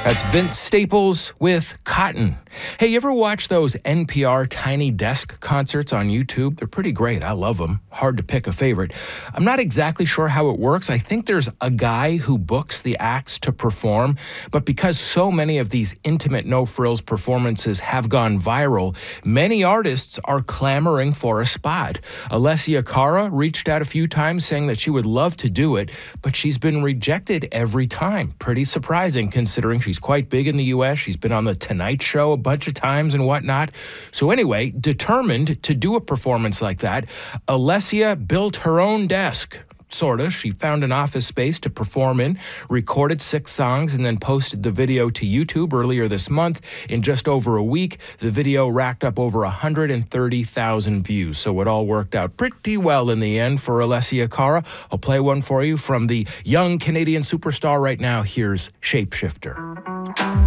That's Vince Staples with Cotton. Hey, you ever watch those NPR Tiny Desk concerts on YouTube? They're pretty great. I love them. Hard to pick a favorite. I'm not exactly sure how it works. I think there's a guy who books the acts to perform, but because so many of these intimate no-frills performances have gone viral, many artists are clamoring for a spot. Alessia Cara reached out a few times saying that she would love to do it, but she's been rejected every time. Pretty surprising considering she's quite big in the U.S. She's been on The Tonight Show a bunch of times and whatnot. So anyway, determined to do a performance like that, Alessia built her own desk. Sort of. She found an office space to perform in, recorded 6 songs, and then posted the video to YouTube earlier this month. In just over a week, the video racked up over 130,000 views. So it all worked out pretty well in the end for Alessia Cara. I'll play one for you from the young Canadian superstar right now. Here's Shapeshifter.